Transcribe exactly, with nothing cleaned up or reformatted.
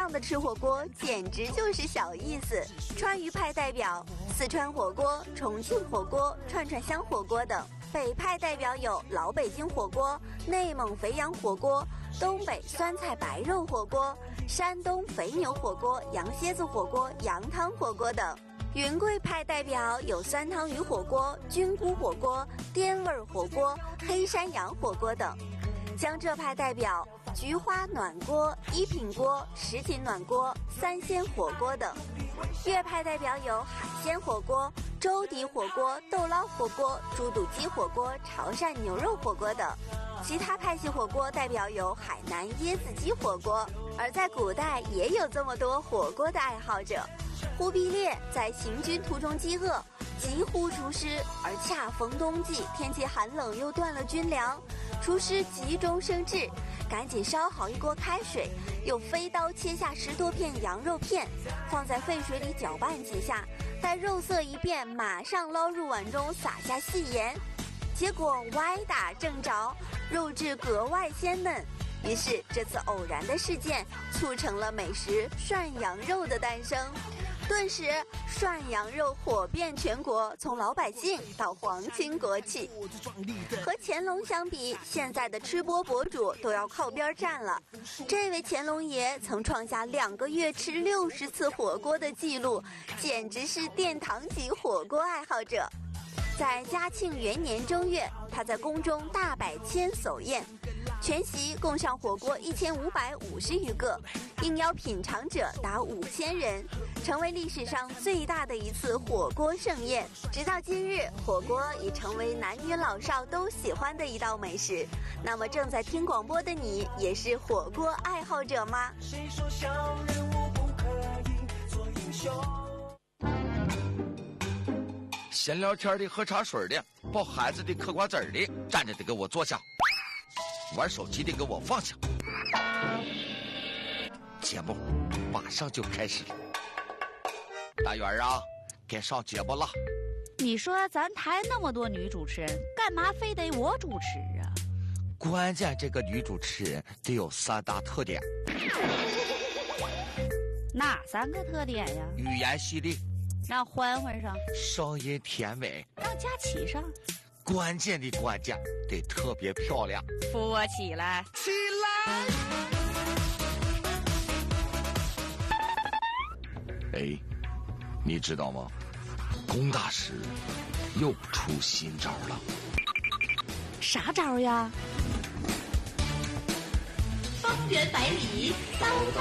样的吃火锅简直就是小意思。川渝派代表四川火锅、重庆火锅、串串香火锅等；北派代表有老北京火锅、内蒙肥羊火锅、东北酸菜白肉火锅、山东肥牛火锅、羊蝎子火锅、羊汤火锅等。云贵派代表有酸汤鱼火锅、菌菇火锅、滇味火锅、黑山羊火锅等；江浙派代表菊花暖锅、一品锅、什锦暖锅、三鲜火锅等；粤派代表有海鲜火锅、粥底火锅、豆捞火锅、猪肚鸡火锅、潮汕牛肉火锅等；其他派系火锅代表有海南椰子鸡火锅。而在古代也有这么多火锅的爱好者。忽必烈在行军途中饥饿，急呼厨师，而恰逢冬季，天气寒冷又断了军粮，厨师急中生智，赶紧烧好一锅开水，又飞刀切下十多片羊肉片，放在沸水里搅拌几下，待肉色一变，马上捞入碗中，撒下细盐，结果歪打正着，肉质格外鲜嫩。于是这次偶然的事件促成了美食涮羊肉的诞生，顿时涮羊肉火遍全国，从老百姓到皇亲国戚。和乾隆相比，现在的吃播博主都要靠边站了。这位乾隆爷曾创下两个月吃六十次火锅的记录，简直是殿堂级火锅爱好者。在嘉庆元年正月，他在宫中大摆千叟宴，全席共上火锅一千五百五十余个，应邀品尝者达五千人，成为历史上最大的一次火锅盛宴。直到今日，火锅已成为男女老少都喜欢的一道美食。那么正在听广播的你，也是火锅爱好者吗？谁说小人物不可以做英雄？ 闲聊天的、喝茶水的、抱孩子的、嗑瓜子的，站着的给我坐下，玩手机的给我放下。节目马上就开始了，大圆啊，该上节目了。 你说咱台那么多女主持人，干嘛非得我主持啊？ 关键这个女主持人得有三大特点。 哪三个特点呀？ 语言犀利， 让欢欢上； 声音甜美， 让佳琪上； 关键的关键得特别漂亮。 扶我起来， 起来！哎，你知道吗？龚大师又出新招了。 啥招呀？ 方圆百里刀刀